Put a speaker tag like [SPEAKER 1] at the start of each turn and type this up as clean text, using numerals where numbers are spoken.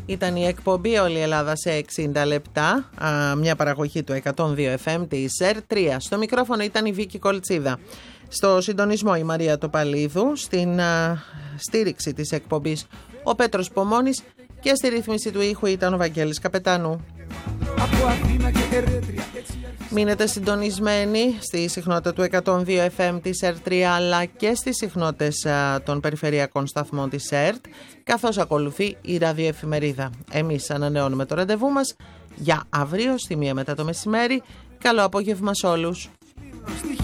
[SPEAKER 1] Ήταν η εκπομπή «Όλη η Ελλάδα σε 60 λεπτά», μια παραγωγή του 102 FM της ΕΡΤ3. Στο μικρόφωνο ήταν η Βίκη Κολτσίδα. Στο συντονισμό η Μαρία Τοπαλίδου, στην στήριξη της εκπομπής ο Πέτρος Πομώνης και στη ρύθμιση του ήχου ήταν ο Βαγγέλης Καπετάνου. Μείνετε συντονισμένοι στη συχνότητα του 102 FM της ΕΡΤ3 αλλά και στις συχνότητες των περιφερειακών σταθμών της ΕΡΤ, καθώς ακολουθεί η ραδιοεφημερίδα. Εμείς ανανεώνουμε το ραντεβού μας για αύριο στη 1 μετά το μεσημέρι. Καλό απόγευμα σε όλους.